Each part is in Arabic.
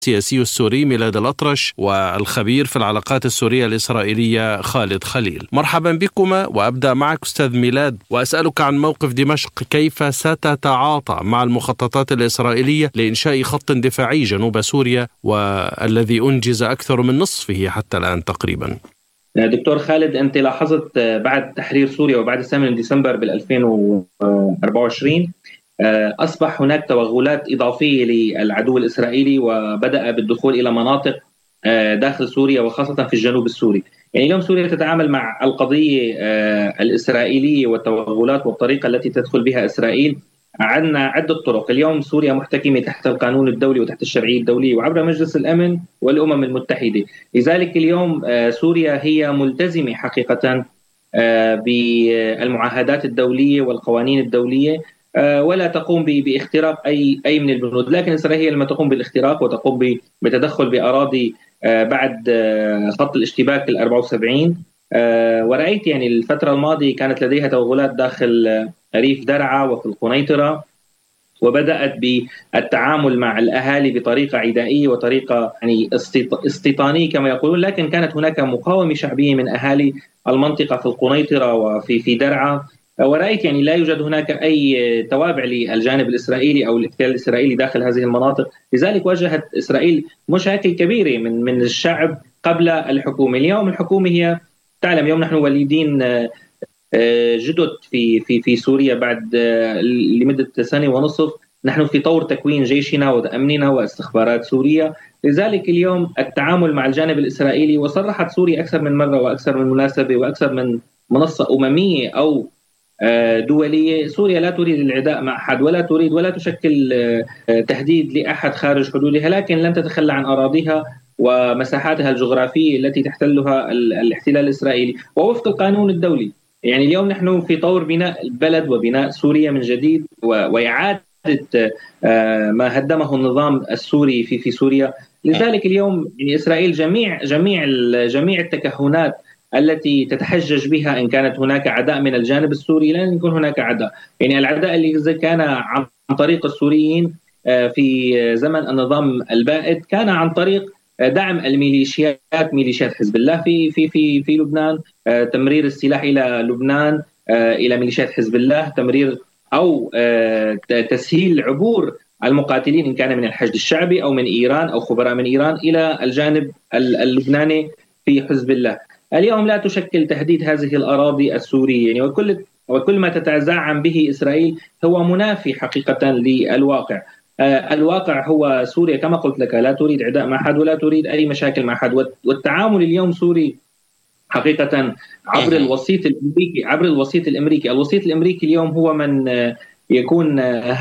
السياسي السوري ميلاد الأطرش والخبير في العلاقات السورية الإسرائيلية خالد خليل. مرحبا بكما، وأبدأ معك أستاذ ميلاد وأسألك عن موقف دمشق، كيف ستتعاطى مع المخططات الإسرائيلية لإنشاء خط دفاعي جنوب سوريا والذي أنجز أكثر من نصفه حتى الآن تقريبا؟ دكتور خالد، أنت لاحظت بعد تحرير سوريا وبعد 8 ديسمبر 2024 أصبح هناك توغلات إضافية للعدو الإسرائيلي، وبدأ بالدخول إلى مناطق داخل سوريا وخاصة في الجنوب السوري. يعني اليوم سوريا تتعامل مع القضية الإسرائيلية والتوغلات والطريقة التي تدخل بها إسرائيل. عندنا عدة طرق. اليوم سوريا محتكمة تحت القانون الدولي وتحت الشرعية الدولية وعبر مجلس الأمن والأمم المتحدة. لذلك اليوم سوريا هي ملتزمة حقيقة بالمعاهدات الدولية والقوانين الدولية، ولا تقوم باختراق أي من البنود. لكن إسرائيل لما تقوم بالاختراق وتقوم بتدخل بأراضي بعد خط الاشتباك 74. ورأيت يعني الفترة الماضية كانت لديها توغلات داخل ريف درعا وفي القنيطرة، وبدأت بالتعامل مع الأهالي بطريقة عدائية وطريقة يعني استيطانية كما يقولون. لكن كانت هناك مقاومة شعبية من أهالي المنطقة في القنيطرة وفي درعا. ورأيت يعني لا يوجد هناك أي توابع للجانب الإسرائيلي أو الاحتلال الإسرائيلي داخل هذه المناطق. لذلك واجهت إسرائيل مشاكل كبيرة من الشعب قبل الحكومة. اليوم الحكومة هي تعلم، اليوم نحن وليدين جدد في سوريا بعد لمدة 1.5 سنة. نحن في طور تكوين جيشنا وأمننا واستخبارات سوريا. لذلك اليوم التعامل مع الجانب الإسرائيلي، وصرحت سوريا أكثر من مرة وأكثر من مناسبة وأكثر من منصة أممية أو دولية، سوريا لا تريد العداء مع أحد ولا تريد ولا تشكل تهديد لأحد خارج حدودها، لكن لن تتخلى عن أراضيها ومساحاتها الجغرافية التي تحتلها الاحتلال الإسرائيلي ووفق القانون الدولي. يعني اليوم نحن في طور بناء البلد وبناء سوريا من جديد وإعادة ما هدمه النظام السوري في سوريا. لذلك اليوم يعني إسرائيل جميع التكهنات التي تتحجج بها إن كانت هناك عداء من الجانب السوري، لن يكون هناك عداء. يعني العداء اللي كان عن طريق السوريين في زمن النظام البائد كان عن طريق دعم ميليشيات حزب الله في لبنان، تمرير السلاح إلى لبنان إلى ميليشيات حزب الله، تمرير أو تسهيل عبور المقاتلين إن كان من الحشد الشعبي أو من إيران أو خبراء من إيران إلى الجانب اللبناني في حزب الله. اليوم لا تشكل تهديد هذه الأراضي السورية، يعني وكل ما تتزعم به إسرائيل هو منافي حقيقة للواقع. الواقع هو سوريا كما قلت لك لا تريد عداء مع أحد ولا تريد أي مشاكل مع أحد. والتعامل اليوم سوري حقيقة عبر الوسيط الأمريكي. الوسيط الأمريكي اليوم هو من يكون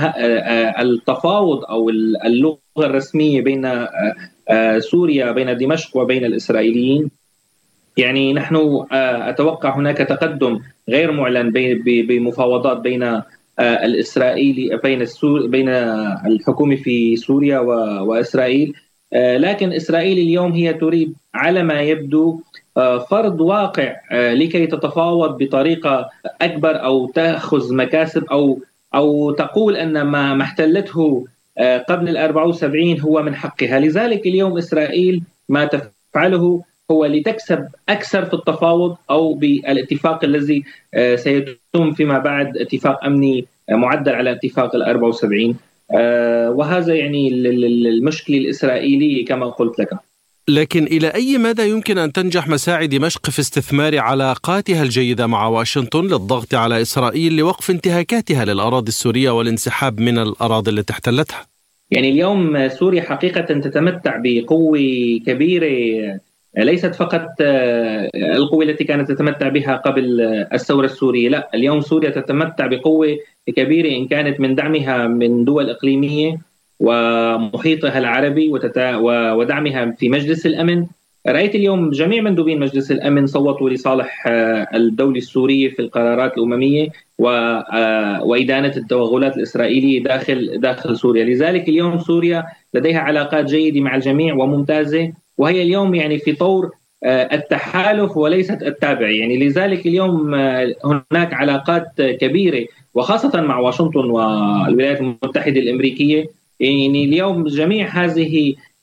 التفاوض أو اللغة الرسمية بين سوريا، بين دمشق وبين الإسرائيليين. يعني نحن أتوقع هناك تقدم غير معلن بمفاوضات بين الإسرائيلي بين الحكومة في سوريا وإسرائيل. لكن إسرائيل اليوم هي تريد على ما يبدو فرض واقع لكي تتفاوض بطريقة أكبر أو تأخذ مكاسب أو تقول أن ما احتلته قبل 74 هو من حقها. لذلك اليوم إسرائيل ما تفعله هو لتكسب أكثر في التفاوض أو بالاتفاق الذي سيتم فيما بعد اتفاق أمني معدل على اتفاق 74. وهذا يعني المشكلة الإسرائيلية كما قلت لك. لكن إلى أي مدى يمكن أن تنجح مساعي دمشق في استثمار علاقاتها الجيدة مع واشنطن للضغط على إسرائيل لوقف انتهاكاتها للأراضي السورية والانسحاب من الأراضي التي احتلتها؟ يعني اليوم سوريا حقيقة تتمتع بقوة كبيرة، ليست فقط القوة التي كانت تتمتع بها قبل الثورة السورية. لا، اليوم سوريا تتمتع بقوة كبيرة إن كانت من دعمها من دول إقليمية ومحيطها العربي ودعمها في مجلس الأمن. رأيت اليوم جميع مندوبين مجلس الأمن صوتوا لصالح الدولة السورية في القرارات الأممية وإدانة التوغلات الإسرائيلية داخل سوريا. لذلك اليوم سوريا لديها علاقات جيدة مع الجميع وممتازة، وهي اليوم يعني في طور التحالف وليست التابع. يعني لذلك اليوم هناك علاقات كبيرة وخاصة مع واشنطن والولايات المتحدة الأمريكية. يعني اليوم جميع هذه